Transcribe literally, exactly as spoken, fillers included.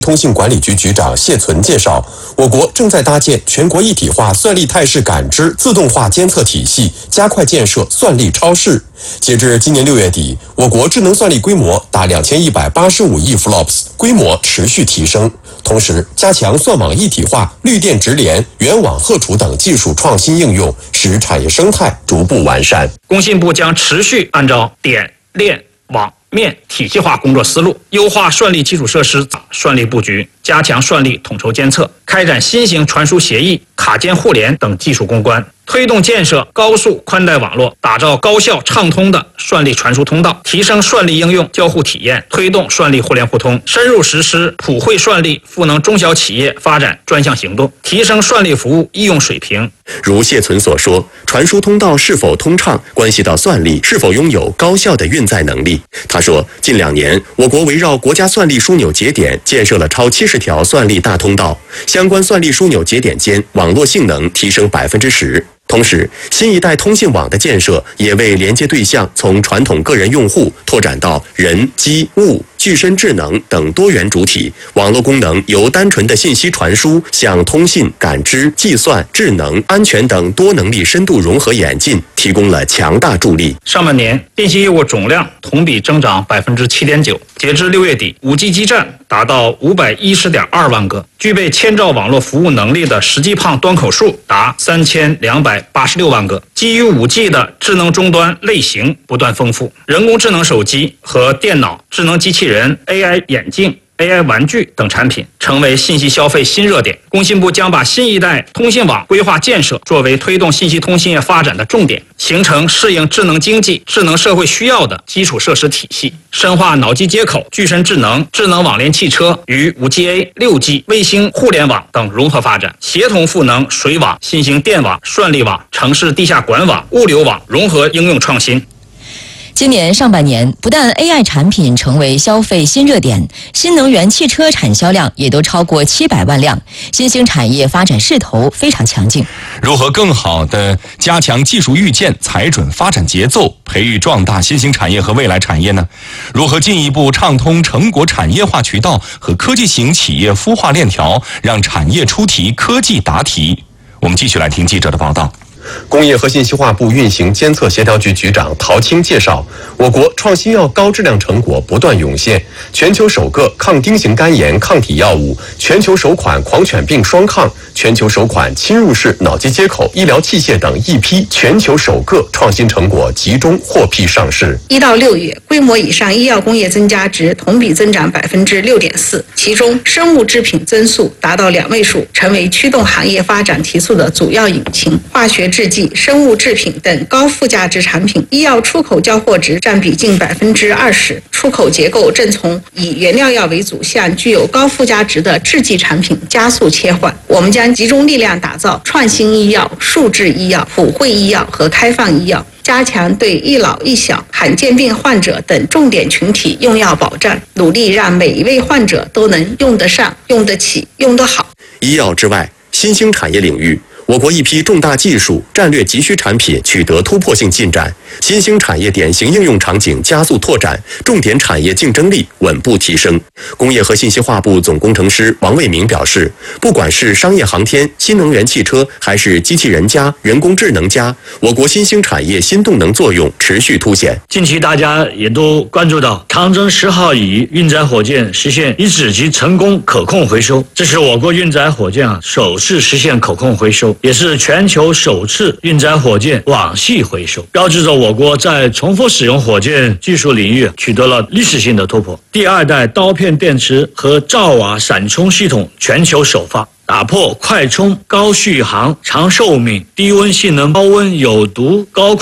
通信管理局局长谢存介绍，我国正在搭建全国一体化算力态势感知自动化监测体系，加快建设算力超市。截至今年六月底，我国智能算力规模达两千一百八十五亿 flops， 规模持续提升。同时，加强算网一体化、绿电直连、源网荷储等技术创新应用，使产业生态逐步完善。 工信部将持续按照点、链、网、面体系化工作思路，优化算力基础设施算力布局，加强算力统筹监测，开展新型传输协议、卡件互联等技术攻关，推动建设高速宽带网络，打造高效畅通的算力传输通道，提升算力应用交互体验，推动算力互联互通，深入实施普惠算力赋能中小企业发展专项行动，提升算力服务应用水平。 如谢存所说，传输通道是否通畅，关系到算力是否拥有高效的运载能力。他说，近两年，我国围绕国家算力枢纽节点建设了超七十条算力大通道，相关算力枢纽节点间网络性能提升百分之十。同时，新一代通信网的建设也为连接对象从传统个人用户拓展到人、机、物、具身智能等多元主体，网络功能由单纯的信息传输向通信、感知、计算、智能、安全等多能力深度融合演进提供了强大助力。 上半年，信息业务总量同比增长百分之七点九，截至六月底，五 G 基站达到五百一十点二万个，具备千兆网络服务能力的实际胖端口数达三千两百八十六万个。基于五 G 的智能终端类型不断丰富，人工智能手机和电脑、智能机器人、A I 眼镜、A I 玩具等产品成为信息消费新热点。工信部将把新一代通信网规划建设作为推动信息通信业发展的重点，形成适应智能经济、智能社会需要的基础设施体系，深化脑机接口、具身智能、智能网联汽车与 五 G A、六 G、卫星互联网等融合发展，协同赋能水网、新型电网、算力网、城市地下管网、物流网融合应用创新。 今年上半年，不但 A I 产品成为消费新热点，新能源汽车产销量也都超过七百万辆，新兴产业发展势头非常强劲。 如何更好地加强技术预见，踩准发展节奏，培育壮大新兴产业和未来产业呢？如何进一步畅通成果产业化渠道和科技型企业孵化链条，让产业出题，科技答题？我们继续来听记者的报道。 工业和信息化部运行监测协调局局长陶青介绍，我国创新药高质量成果不断涌现，全球首个抗丁型肝炎抗体药物，全球首款狂犬病双抗，全球首款侵入式脑机接口医疗器械等一批全球首个创新成果集中获批上市。 一到六月，规模以上医药工业增加值同比增长百分之六点四，其中生物制品增速达到两位数，成为驱动行业发展提速的主要引擎。化学制剂、生物制品等高附加值产品，医药出口交货值占比近百分之二十，出口结构正从以原料药为主向具有高附加值的制剂产品加速切换。我们将集中力量打造创新医药、数字医药、普惠医药和开放医药，加强对一老一小、罕见病患者等重点群体用药保障，努力让每一位患者都能用得上、用得起、用得好。 医药之外，新兴产业领域，我国一批重大技术、战略急需产品取得突破性进展，新兴产业典型应用场景加速拓展，重点产业竞争力稳步提升。工业和信息化部总工程师王卫明表示，不管是商业航天、新能源汽车，还是机器人加、人工智能加，我国新兴产业新动能作用持续凸显。 近期大家也都关注到长征十号乙运载火箭实现一指级成功可控回收，这是我国运载火箭啊首次实现可控回收，也是全球首次运载火箭网系回收，标志着我国在重复使用火箭技术领域取得了历史性的突破。第二代刀片电池和兆瓦闪充系统全球首发，打破快充、高续航、长寿命、低温性能、高温有毒、高